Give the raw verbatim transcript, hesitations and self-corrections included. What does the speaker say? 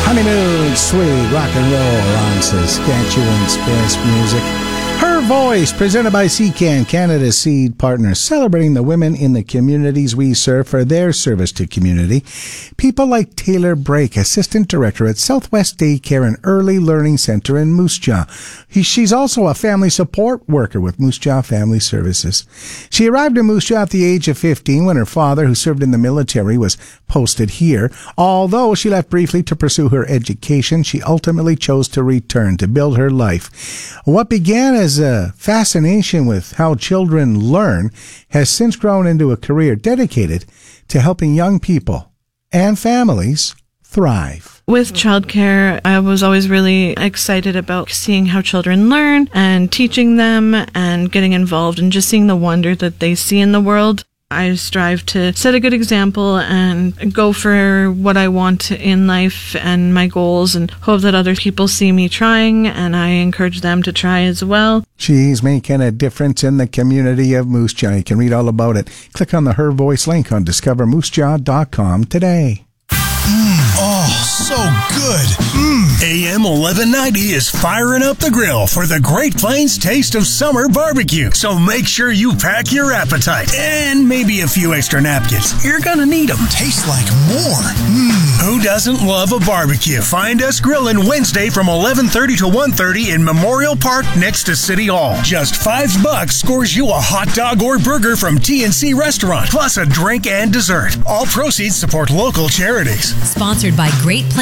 Honeymoon, sweet rock and roll on Saskatchewan's best music. Her Voice, presented by C C A N, Canada's seed partner, celebrating the women in the communities we serve for their service to community. People like Taylor Brake, Assistant Director at Southwest Daycare and Early Learning Center in Moose Jaw. He, she's also a family support worker with Moose Jaw Family Services. She arrived in Moose Jaw at the age of fifteen when her father, who served in the military, was posted here. Although she left briefly to pursue her education, she ultimately chose to return to build her life. What began as a fascination with how children learn has since grown into a career dedicated to helping young people and families thrive. With childcare, I was always really excited about seeing how children learn and teaching them and getting involved and just seeing the wonder that they see in the world. I strive to set a good example and go for what I want in life and my goals, and hope that other people see me trying, and I encourage them to try as well. She's making a difference in the community of Moose Jaw. You can read all about it. Click on the Her Voice link on discover moose jaw dot com today. Mm, oh, so good. Mm. A M eleven ninety is firing up the grill for the Great Plains taste of summer barbecue. So make sure you pack your appetite and maybe a few extra napkins. You're gonna need them. Tastes like more. Mm. Who doesn't love a barbecue? Find us grilling Wednesday from eleven thirty to one thirty in Memorial Park next to City Hall. Just five bucks scores you a hot dog or burger from T and C Restaurant, plus a drink and dessert. All proceeds support local charities. Sponsored by Great Plains